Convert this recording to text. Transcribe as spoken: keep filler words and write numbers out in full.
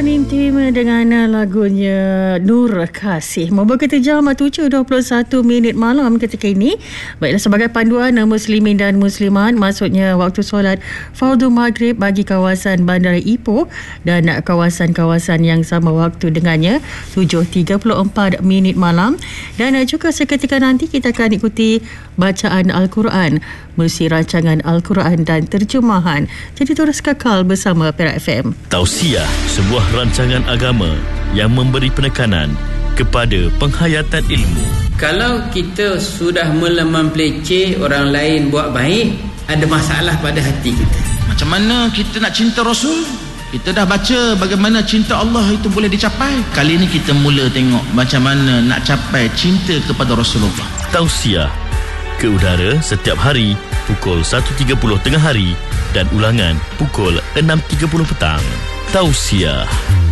Kesan intim dengan lagunya Nur Kasih. Membuka jam tujuh dua puluh satu minit malam ketika ini. Baiklah, sebagai panduan muslimin dan muslimat, maksudnya waktu solat fardu maghrib bagi kawasan Bandar Ipoh dan kawasan-kawasan yang sama waktu dengannya tujuh tiga puluh empat minit malam. Dan juga seketika nanti kita akan ikuti bacaan Al-Quran, mesti rancangan Al-Quran dan terjemahan. Jadi terus kekal bersama Perak F M. Tausiah, sebuah rancangan agama yang memberi penekanan kepada penghayatan ilmu. Kalau kita sudah mula mempleceh orang lain buat baik, ada masalah pada hati kita. Macam mana kita nak cinta Rasul? Kita dah baca bagaimana cinta Allah itu boleh dicapai. Kali ini kita mula tengok macam mana nak capai cinta kepada Rasulullah. Tausiah ke udara setiap hari pukul satu tiga puluh tengah hari dan ulangan pukul enam tiga puluh petang. Tausiah.